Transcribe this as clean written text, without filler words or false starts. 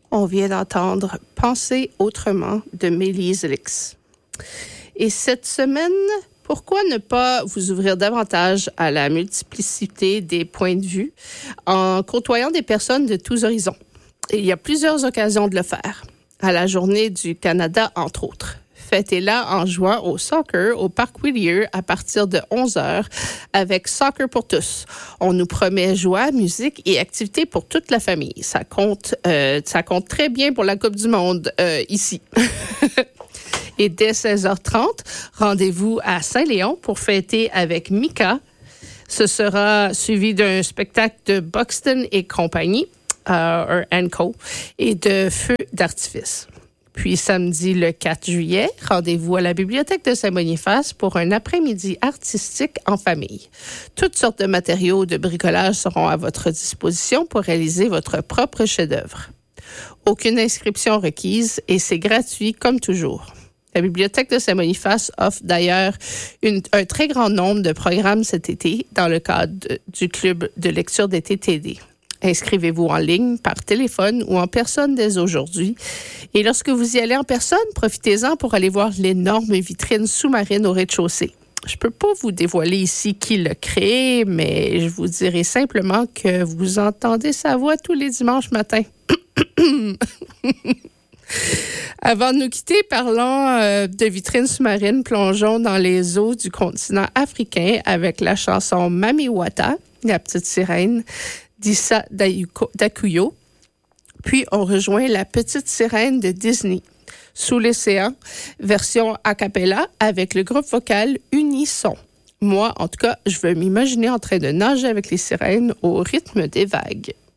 On vient d'entendre Penser autrement de Mélise Lix. Et cette semaine, pourquoi ne pas vous ouvrir davantage à la multiplicité des points de vue en côtoyant des personnes de tous horizons? Il y a plusieurs occasions de le faire. À la Journée du Canada, entre autres. Fêtez-la en jouant au soccer au Parc Whittier à partir de 11h avec Soccer pour tous. On nous promet joie, musique et activités pour toute la famille. Ça compte très bien pour la Coupe du Monde ici. Et dès 16h30, rendez-vous à Saint-Léon pour fêter avec Mika. Ce sera suivi d'un spectacle de Buxton et compagnie, Co, et de feux d'artifice. Puis samedi le 4 juillet, rendez-vous à la Bibliothèque de Saint-Boniface pour un après-midi artistique en famille. Toutes sortes de matériaux de bricolage seront à votre disposition pour réaliser votre propre chef-d'œuvre. Aucune inscription requise et c'est gratuit comme toujours. La Bibliothèque de Saint-Boniface offre d'ailleurs un très grand nombre de programmes cet été dans le cadre du club de lecture d'été TD. Inscrivez-vous en ligne, par téléphone ou en personne dès aujourd'hui. Et lorsque vous y allez en personne, profitez-en pour aller voir l'énorme vitrine sous-marine au rez-de-chaussée. Je peux pas vous dévoiler ici qui l'a créé, mais je vous dirai simplement que vous entendez sa voix tous les dimanches matins. Avant de nous quitter, parlons de vitrine sous-marine. Plongeons dans les eaux du continent africain avec la chanson Mami Wata, la petite sirène, d'Issa Dakuyo. Puis, on rejoint la petite sirène de Disney, Sous l'océan, version a cappella avec le groupe vocal Unisson. Moi, en tout cas, je veux m'imaginer en train de nager avec les sirènes au rythme des vagues.